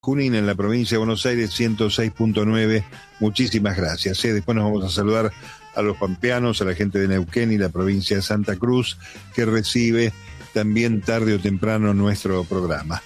Junín en la provincia de Buenos Aires, 106.9. Muchísimas gracias. Después nos vamos a saludar a los pampeanos, a la gente de Neuquén y la provincia de Santa Cruz, que recibe también tarde o temprano nuestro programa.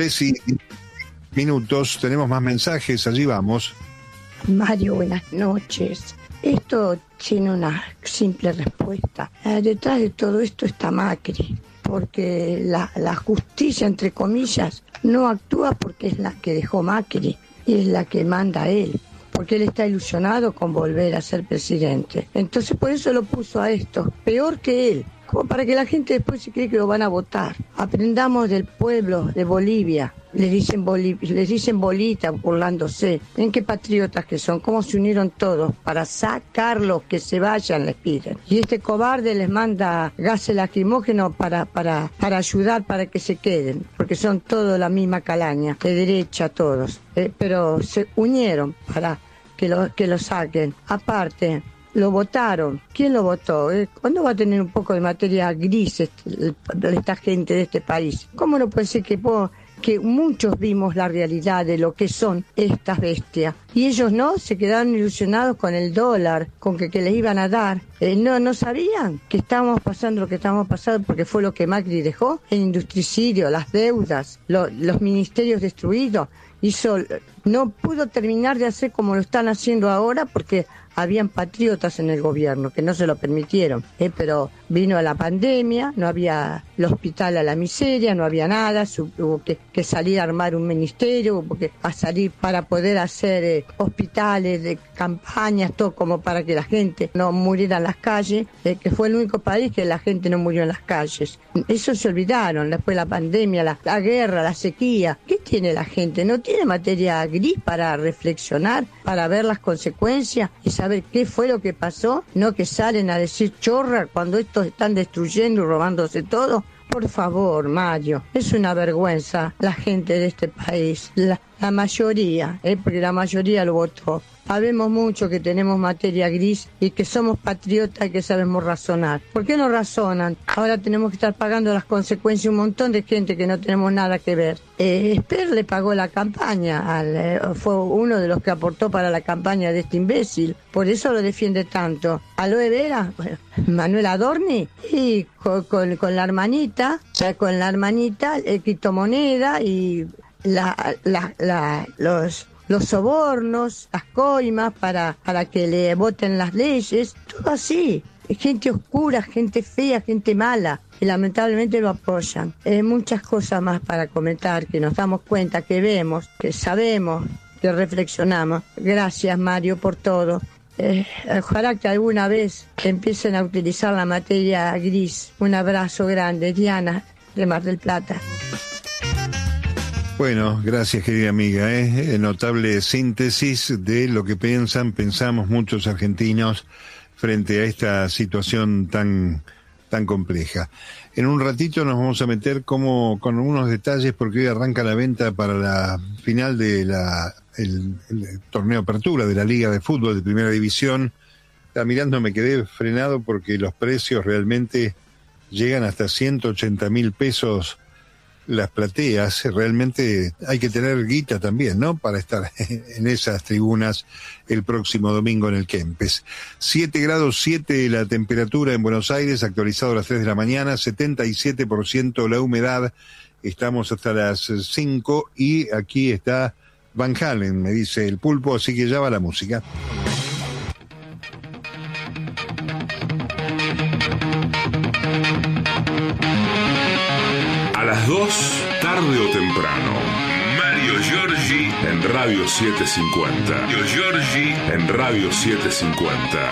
3:10, tenemos más mensajes, allí vamos. Mario, buenas noches. Esto tiene una simple respuesta. Detrás de todo esto está Macri, porque la justicia, entre comillas, no actúa porque es la que dejó Macri y es la que manda él, porque él está ilusionado con volver a ser presidente. Entonces por eso lo puso a esto, peor que él, como para que la gente después se cree que lo van a votar. Aprendamos del pueblo de Bolivia. Les dicen bolita, burlándose. ¿En qué patriotas que son? ¿Cómo se unieron todos para sacarlos, que se vayan, les piden? Y este cobarde les manda gases lacrimógenos para ayudar para que se queden, porque son todos la misma calaña, de derecha todos. Pero se unieron para que lo saquen. Aparte, lo votaron. ¿Quién lo votó? ¿Cuándo va a tener un poco de materia gris esta gente de este país? ¿Cómo no puede ser que muchos vimos la realidad de lo que son estas bestias? Y ellos no, se quedaron ilusionados con el dólar, con que les iban a dar. No sabían que estábamos pasando lo que estábamos pasando, porque fue lo que Macri dejó, el industricidio, las deudas, los ministerios destruidos. No pudo terminar de hacer como lo están haciendo ahora, porque habían patriotas en el gobierno que no se lo permitieron, pero vino la pandemia, no había el hospital a la miseria, no había nada, hubo que salir a armar un ministerio, hubo que salir para poder hacer hospitales, de campañas, todo como para que la gente no muriera en las calles, que fue el único país que la gente no murió en las calles. Eso se olvidaron, después la pandemia, la guerra, la sequía. ¿Qué tiene la gente? ¿No tiene materia gris para reflexionar, para ver las consecuencias y saber qué fue lo que pasó? No que salen a decir chorra cuando estos están destruyendo y robándose todo. Por favor, Mario, es una vergüenza la gente de este país, la mayoría, porque la mayoría lo votó. Sabemos mucho que tenemos materia gris y que somos patriotas y que sabemos razonar. ¿Por qué no razonan? Ahora tenemos que estar pagando las consecuencias un montón de gente que no tenemos nada que ver. Esper le pagó la campaña, fue uno de los que aportó para la campaña de este imbécil. Por eso lo defiende tanto. Aloe Vera, Manuel Adorni, y con la hermanita, el criptomoneda y los sobornos, las coimas para que le voten las leyes, todo así. Gente oscura, gente fea, gente mala, y lamentablemente lo apoyan. Muchas cosas más para comentar, que nos damos cuenta, que vemos, que sabemos, que reflexionamos. Gracias, Mario, por todo. Ojalá que alguna vez empiecen a utilizar la materia gris. Un abrazo grande, Diana, de Mar del Plata. Bueno, gracias, querida amiga. Notable síntesis de lo que pensamos muchos argentinos frente a esta situación tan compleja. En un ratito nos vamos a meter con unos detalles, porque hoy arranca la venta para la final de el torneo apertura de la Liga de Fútbol de Primera División. Estaba mirando, me quedé frenado porque los precios realmente llegan hasta 180.000 pesos las plateas. Realmente hay que tener guita también, ¿no?, para estar en esas tribunas el próximo domingo en el Kempes. 7 grados 7 la temperatura en Buenos Aires, actualizado a las 3 de la mañana, 77% la humedad. Estamos hasta las 5 y aquí está Van Halen, me dice el Pulpo, así que ya va la música. A las 2, tarde o temprano, Mario Giorgi en Radio 750. Mario Giorgi en Radio 750.